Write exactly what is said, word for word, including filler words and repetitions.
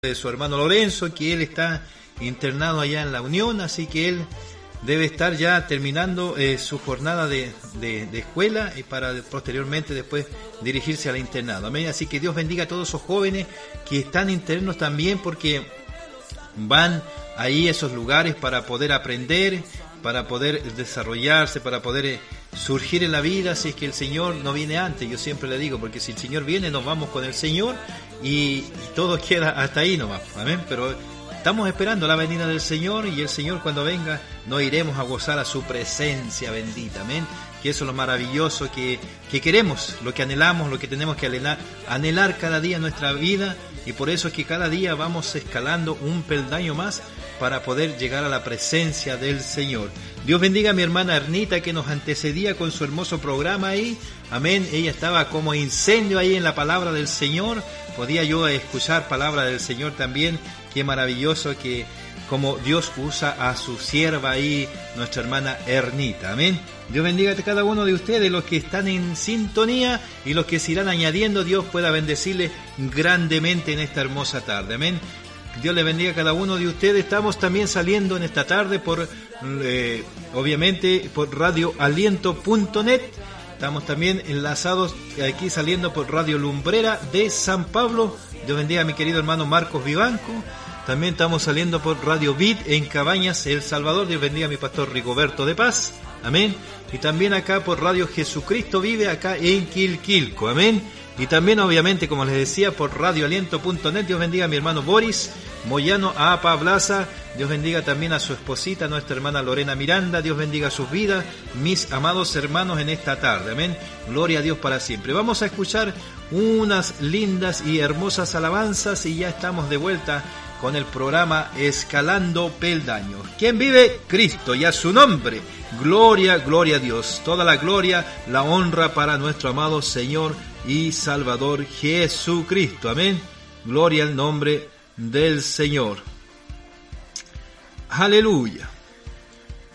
de su hermano Lorenzo, que él está internado allá en la Unión, así que él debe estar ya terminando eh, su jornada de, de, de escuela y para posteriormente después dirigirse al internado. Amén. Así que Dios bendiga a todos esos jóvenes que están internos también, porque van ahí a esos lugares para poder aprender, para poder desarrollarse, para poder eh, surgir en la vida, si es que el Señor no viene antes. Yo siempre le digo, porque si el Señor viene, nos vamos con el Señor y, y todo queda hasta ahí nomás. Amén. Pero estamos esperando la venida del Señor, y el Señor cuando venga nos iremos a gozar a su presencia bendita. Amén. Que eso es lo maravilloso que, que queremos, lo que anhelamos, lo que tenemos que anhelar, anhelar cada día en nuestra vida, y por eso es que cada día vamos escalando un peldaño más para poder llegar a la presencia del Señor. Dios bendiga a mi hermana Ernita, que nos antecedía con su hermoso programa ahí. Amén. Ella estaba como incendio ahí en la palabra del Señor. Podía yo escuchar palabra del Señor también. Qué maravilloso que como Dios usa a su sierva ahí, nuestra hermana Ernita. Amén. Dios bendiga a cada uno de ustedes, los que están en sintonía y los que se irán añadiendo. Dios pueda bendecirles grandemente en esta hermosa tarde. Amén. Dios les bendiga a cada uno de ustedes. Estamos también saliendo en esta tarde por, eh, obviamente, por radio aliento punto net. Estamos también enlazados aquí saliendo por Radio Lumbrera de San Pablo. Dios bendiga a mi querido hermano Marcos Vivanco. También estamos saliendo por Radio Vid en Cabañas, El Salvador. Dios bendiga a mi pastor Rigoberto de Paz. Amén. Y también acá por Radio Jesucristo Vive, acá en Quilquilco. Amén. Y también, obviamente, como les decía, por radio aliento punto net. Dios bendiga a mi hermano Boris Moyano Apa Blaza. Dios bendiga también a su esposita, nuestra hermana Lorena Miranda. Dios bendiga sus vidas, mis amados hermanos, en esta tarde. Amén. Gloria a Dios para siempre. Vamos a escuchar unas lindas y hermosas alabanzas y ya estamos de vuelta con el programa Escalando Peldaños. ¿Quién vive? Cristo, y a su nombre. Gloria, gloria a Dios. Toda la gloria, la honra para nuestro amado Señor y Salvador Jesucristo. Amén. Gloria al nombre del Señor. Aleluya.